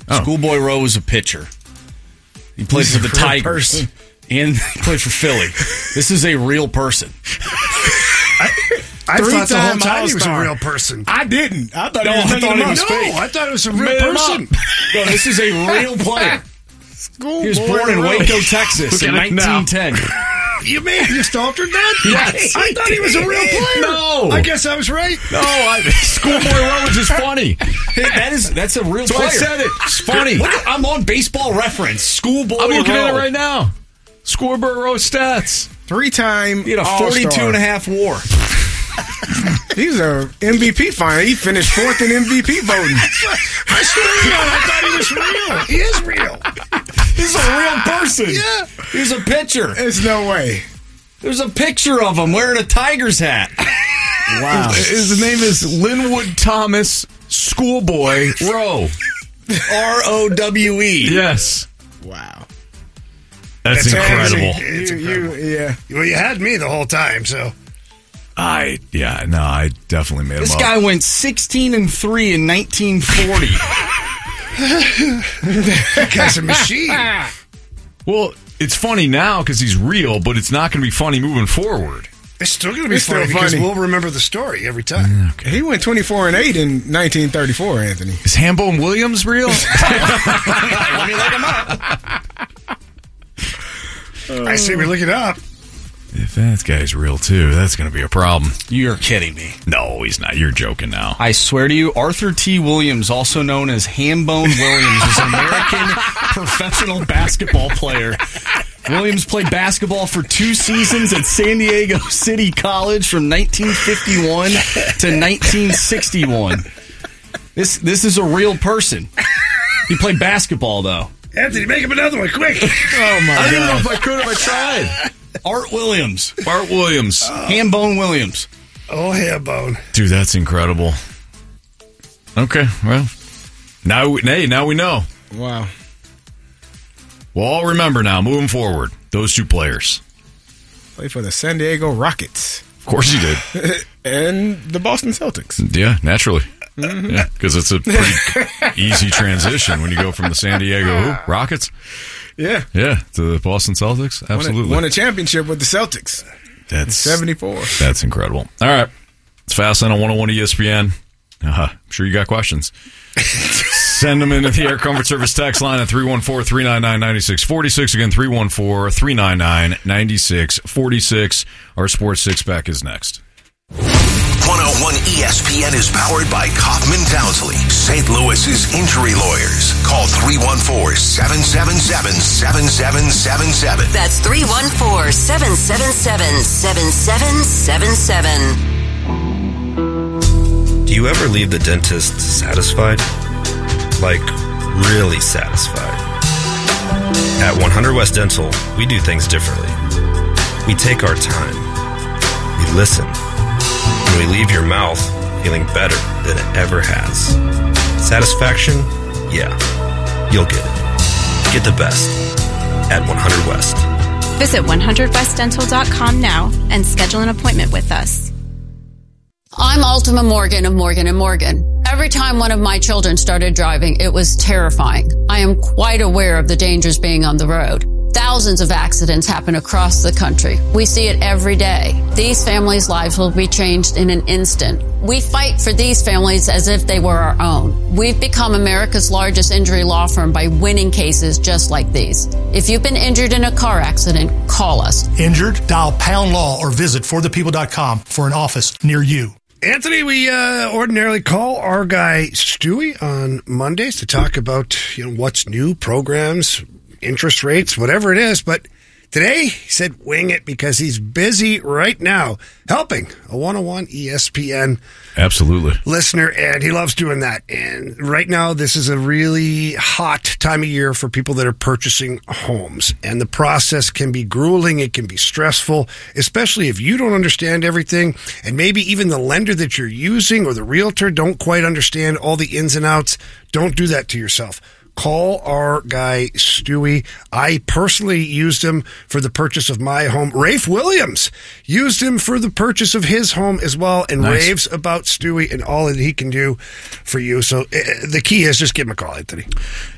Schoolboy Rowe was a pitcher. He played for the Tigers. And he played for Philly. This is a real person. I thought the whole time he was a real person. I didn't. I thought he was fake. I thought it was a real person. No, this is a real player. He was born in Waco, Texas in 1910. You may have just altered that? Yes. I thought he was a real player. No. I guess I was right. No, Schoolboy Rowe is just funny. That's a real player. I said it. It's funny. I'm on Baseball Reference. Schoolboy Rowe. I'm looking at it right now. Schoolboy Rowe stats. 3-time He had a All-Star. 42.5 WAR. He's a MVP finalist. He finished 4th in MVP voting. I thought he was real. He is real. He's a real person. Yeah. He's a pitcher. There's no way. There's a picture of him wearing a Tigers hat. Wow. His name is Linwood Thomas Schoolboy Rowe. ROWE. Yes. Wow. That's incredible. It's incredible. Yeah. Well, you had me the whole time, so. I definitely made him This up. guy went 16-3 in 1940. That guy's a machine. Well, it's funny now because he's real, but it's not going to be funny moving forward. It's still going to be It's funny still because funny. we'll remember the story every time. He went 24-8 in 1934, Anthony. Is Hambone Williams real? Let me look him up. I say we look it up. If that guy's real too, that's going to be a problem. You're kidding me. No, he's not. You're joking now. I swear to you, Arthur T. Williams, also known as Hambone Williams, is an American professional basketball player. Williams played basketball for 2 seasons at San Diego City College from 1951 to 1961. This is a real person. He played basketball, though. Anthony, make him another one, quick. Oh, my I don't know God. if I could if I tried. Art Williams. Bart Williams. Hambone Williams. Oh, Hambone. Dude, that's incredible. Okay, well, now we know. Wow. We'll all remember now, moving forward, those 2 players. Played for the San Diego Rockets Of course he did. and the Boston Celtics. Yeah, naturally. Yeah, because it's a pretty easy transition when you go from the San Diego Rockets, Yeah. to the Boston Celtics. Absolutely. Won a championship with the Celtics. That's 74. That's incredible. All right. It's Fastlane on 101 ESPN. I'm sure you got questions. Send them into the Air Comfort Service text line at 314-399-9646. Again, 314-399-9646. Our Sports Six-Pack is next. 101 ESPN is powered by Kaufman Townsley, St. Louis's injury lawyers. Call 314-777-7777. That's 314-777-7777. Do you ever leave the dentist satisfied? Like, really satisfied? At 100 West Dental, we do things differently. We take our time. We listen. And we leave your mouth feeling better than it ever has. Satisfaction? Yeah. You'll get it. Get the best at 100 West. Visit 100westdental.com now and schedule an appointment with us. I'm Ultima Morgan of Morgan & Morgan. Every time one of my children started driving, it was terrifying. I am quite aware of the dangers being on the road. Thousands of accidents happen across the country. We see it every day. These families' lives will be changed in an instant. We fight for these families as if they were our own. We've become America's largest injury law firm by winning cases just like these. If you've been injured in a car accident, call us. Injured? Dial pound law or visit forthepeople.com for an office near you. Anthony, we ordinarily call our guy Stewie on Mondays to talk about what's new, programs, interest rates, whatever it is. But today he said wing it because he's busy right now helping a 101 ESPN Absolutely. listener, and he loves doing that. And right now, this is a really hot time of year for people that are purchasing homes. And the process can be grueling. It can be stressful, especially if you don't understand everything. And maybe even the lender that you're using or the realtor don't quite understand all the ins and outs. Don't do that to yourself. Call our guy, Stewie. I personally used him for the purchase of my home. Rafe Williams used him for the purchase of his home as well, and raves about Stewie and all that he can do for you. So the key is just give him a call, Anthony.